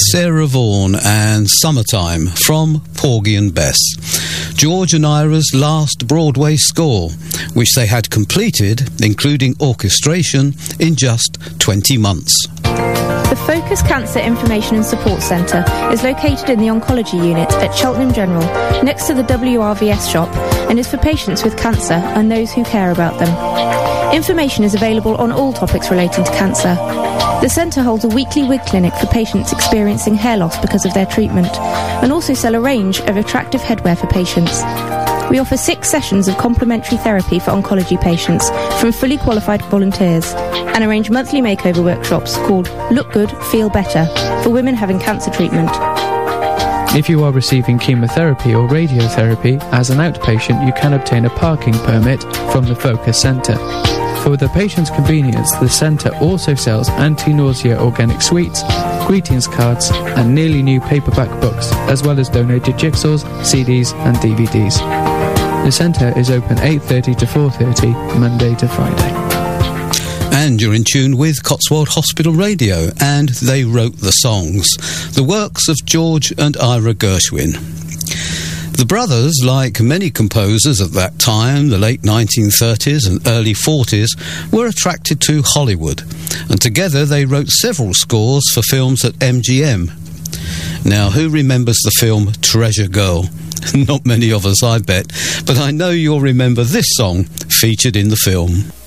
Sarah Vaughan and Summertime from Porgy and Bess, George and Ira's last Broadway score, which they had completed, including orchestration, in just 20 months. The Focus Cancer Information and Support Centre is located in the Oncology Unit at Cheltenham General, next to the WRVS shop, and is for patients with cancer and those who care about them. Information is available on all topics relating to cancer. The centre holds a weekly wig clinic for patients experiencing hair loss because of their treatment, and also sell a range of attractive headwear for patients. We offer 6 sessions of complementary therapy for oncology patients from fully qualified volunteers, and arrange monthly makeover workshops called Look Good, Feel Better for women having cancer treatment. If you are receiving chemotherapy or radiotherapy, as an outpatient you can obtain a parking permit from the Focus Centre. For the patient's convenience, the centre also sells anti-nausea organic sweets, greetings cards and nearly new paperback books, as well as donated jigsaws, CDs and DVDs. The centre is open 8:30 to 4:30, Monday to Friday. And you're in tune with Cotswold Hospital Radio, and they wrote the songs, the works of George and Ira Gershwin. The brothers, like many composers at that time, the late 1930s and early 40s, were attracted to Hollywood, and together they wrote several scores for films at MGM. Now, who remembers the film Treasure Girl? Not many of us, I bet, but I know you'll remember this song featured in the film.